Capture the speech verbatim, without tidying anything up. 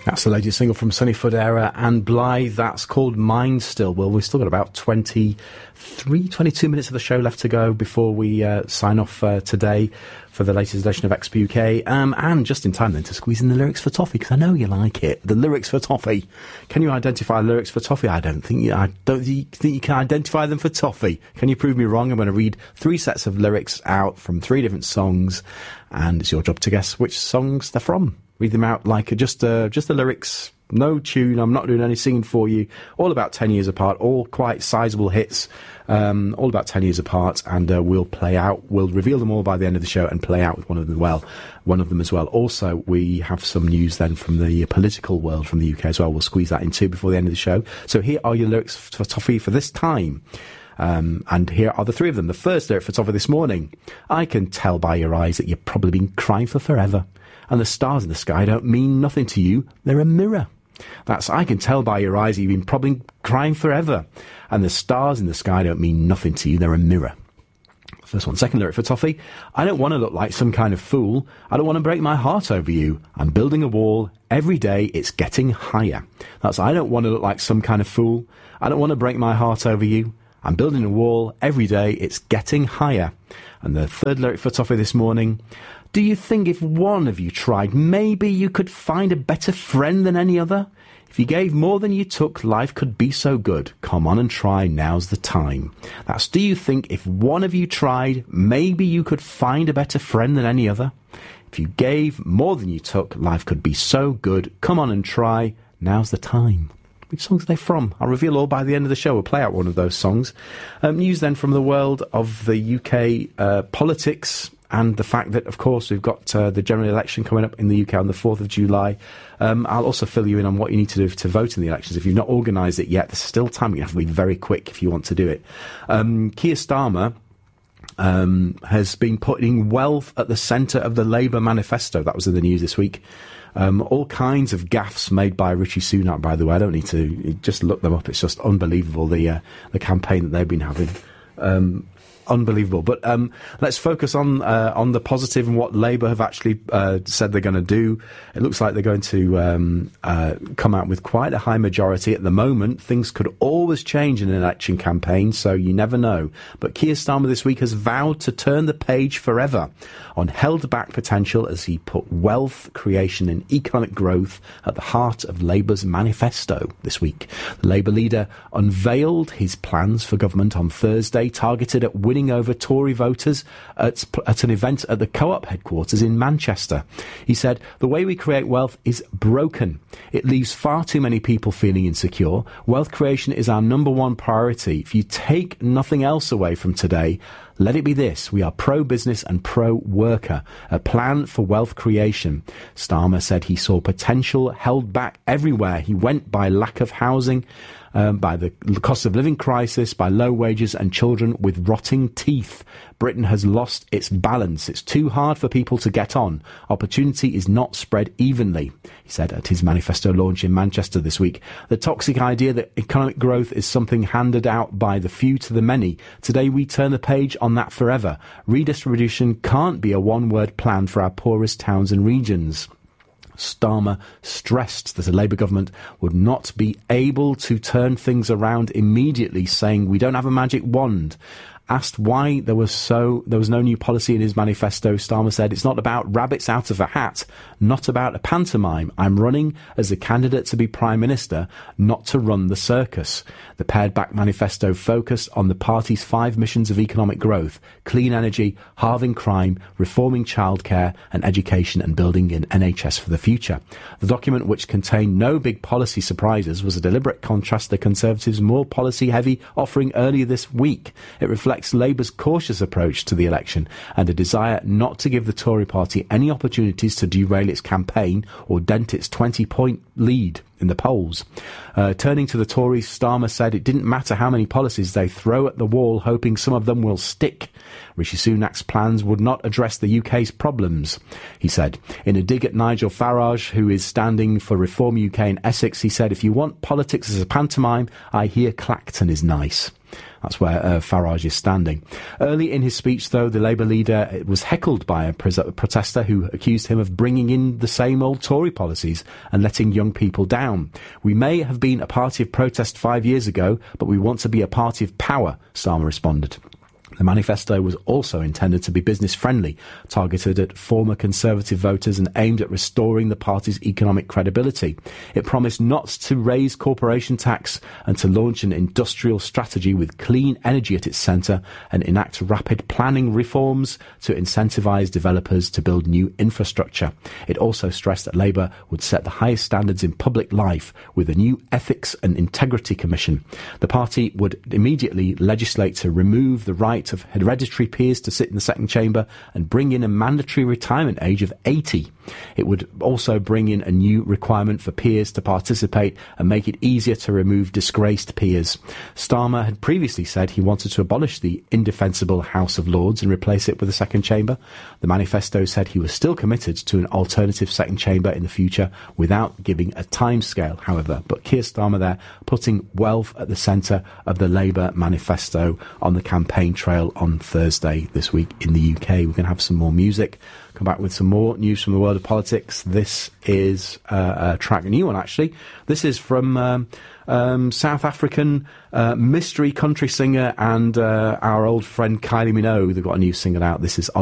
That's the latest single from Sonny Fodera and Blythe. That's called Mind Still. Well, we've still got about twenty-three, twenty-two minutes of the show left to go before we uh, sign off uh, today for the latest edition of X P U K. Um, and just in time then to squeeze in the lyrics for Toffee, because I know you like it. The lyrics for Toffee. Can you identify lyrics for Toffee? I don't think you, I don't think you can identify them for Toffee. Can you prove me wrong? I'm going to read three sets of lyrics out from three different songs, and it's your job to guess which songs they're from. Read them out like a, just uh, just the lyrics, no tune. I'm not doing any singing for you. All about ten years apart, all quite sizable hits, um, all about ten years apart, and uh, we'll play out. We'll reveal them all by the end of the show and play out with one of them. Well, one of them as well. Also, we have some news then from the political world from the U K as well. We'll squeeze that in too before the end of the show. So here are your lyrics for Toffee for this time. Um, and here are the three of them. The first lyric for Toffee this morning. I can tell by your eyes that you've probably been crying for forever. And the stars in the sky don't mean nothing to you. They're a mirror. That's, I can tell by your eyes that you've been probably crying forever. And the stars in the sky don't mean nothing to you. They're a mirror. First one. Second lyric for Toffee. I don't want to look like some kind of fool. I don't want to break my heart over you. I'm building a wall. Every day it's getting higher. That's, I don't want to look like some kind of fool. I don't want to break my heart over you. I'm building a wall. Every day it's getting higher. And the third lyric for Toffee this morning. Do you think if one of you tried, maybe you could find a better friend than any other? If you gave more than you took, life could be so good. Come on and try, now's the time. That's, do you think if one of you tried, maybe you could find a better friend than any other? If you gave more than you took, life could be so good. Come on and try, now's the time. Which songs are they from? I'll reveal all by the end of the show. We'll play out one of those songs. Um, news then from the world of the U K uh, politics, and the fact that, of course, we've got uh, the general election coming up in the U K on the fourth of July. Um, I'll also fill you in on what you need to do to vote in the elections. If you've not organised it yet, there's still time. You have to be very quick if you want to do it. Um, Keir Starmer um, has been putting wealth at the centre of the Labour manifesto. That was in the news this week. Um, all kinds of gaffes made by Rishi Sunak, by the way. I don't need to just look them up. It's just unbelievable, the uh, the campaign that they've been having. Um, unbelievable. But um, let's focus on uh, on the positive and what Labour have actually uh, said they're going to do. It looks like they're going to um, uh, come out with quite a high majority. At the moment, things could always change in an election campaign, so you never know. But Keir Starmer this week has vowed to turn the page forever on held-back potential as he put wealth creation and economic growth at the heart of Labour's manifesto this week. The Labour leader unveiled his plans for government on Thursday, targeted at winning over Tory voters at, at an event at the Co-op headquarters in Manchester. He said, the way we create wealth is broken. It leaves far too many people feeling insecure. Wealth creation is our number one priority. If you take nothing else away from today, let it be this. We are pro-business and pro-worker. A plan for wealth creation. Starmer said he saw potential held back everywhere he went by lack of housing, um, by the cost of living crisis, by low wages and children with rotting teeth. Britain has lost its balance. It's too hard for people to get on. Opportunity is not spread evenly, he said at his manifesto launch in Manchester this week. The toxic idea that economic growth is something handed out by the few to the many. Today we turn the page on that forever. Redistribution can't be a one-word plan for our poorest towns and regions. Starmer stressed that a Labour government would not be able to turn things around immediately, saying we don't have a magic wand. Asked why there was so there was no new policy in his manifesto, Starmer said, it's not about rabbits out of a hat, not about a pantomime. I'm running as a candidate to be Prime Minister, not to run the circus. The pared-back manifesto focused on the party's five missions of economic growth: clean energy, halving crime, reforming childcare and education, and building an N H S for the future. The document, which contained no big policy surprises, was a deliberate contrast to the Conservatives' more policy-heavy offering earlier this week. It reflects Labour's cautious approach to the election and a desire not to give the Tory party any opportunities to derail its campaign or dent its twenty-point lead in the polls. Uh, turning to the Tories, Starmer said it didn't matter how many policies they throw at the wall, hoping some of them will stick. Rishi Sunak's plans would not address the U K's problems, he said. In a dig at Nigel Farage, who is standing for Reform U K in Essex, he said, if you want politics as a pantomime, I hear Clacton is nice. That's where uh, Farage is standing. Early in his speech, though, the Labour leader was heckled by a protester who accused him of bringing in the same old Tory policies and letting young people down. We may have been a party of protest five years ago, but we want to be a party of power, Starmer responded. The manifesto was also intended to be business-friendly, targeted at former Conservative voters and aimed at restoring the party's economic credibility. It promised not to raise corporation tax and to launch an industrial strategy with clean energy at its centre and enact rapid planning reforms to incentivise developers to build new infrastructure. It also stressed that Labour would set the highest standards in public life with a new Ethics and Integrity Commission. The party would immediately legislate to remove the right of hereditary peers to sit in the second chamber and bring in a mandatory retirement age of eighty. It would also bring in a new requirement for peers to participate and make it easier to remove disgraced peers. Starmer had previously said he wanted to abolish the indefensible House of Lords and replace it with a second chamber. The manifesto said he was still committed to an alternative second chamber in the future without giving a timescale, however. But Keir Starmer there putting wealth at the centre of the Labour manifesto on the campaign trail on Thursday this week in the U K. We're going to have some more music, come back with some more news from the world of politics. This is uh, a track, a new one actually. This is from um, um, South African uh, mystery country singer and uh, our old friend Kylie Minogue. They've got a new single out. This is